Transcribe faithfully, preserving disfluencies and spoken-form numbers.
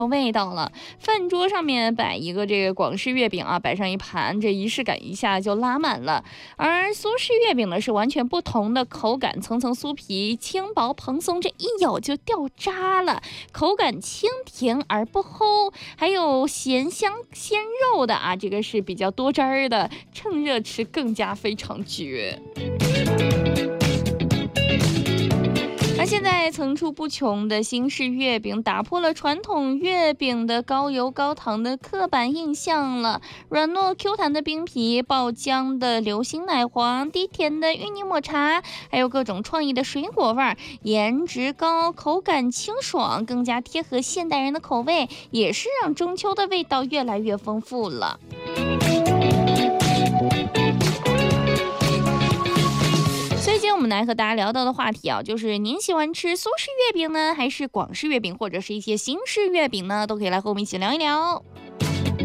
味道了。饭桌上面摆一个这个广式月饼啊，摆上一盘，这仪式感一下就拉满了。而苏式月饼呢是完全不同的口感，层层酥皮轻薄蓬松，这一咬就掉渣了，口感清甜而不齁，还有咸香鲜肉的啊，这个是比较多汁儿的，趁热吃更加非常绝。而现在层出不穷的新式月饼打破了传统月饼的高油高糖的刻板印象了，软糯 Q 弹的冰皮，爆浆的流心奶黄，低甜的芋泥抹茶，还有各种创意的水果味儿，颜值高，口感清爽，更加贴合现代人的口味，也是让中秋的味道越来越丰富了。所以今天我们来和大家聊到的话题啊，就是您喜欢吃苏式月饼呢，还是广式月饼，或者是一些新式月饼呢？都可以来和我们一起聊一聊。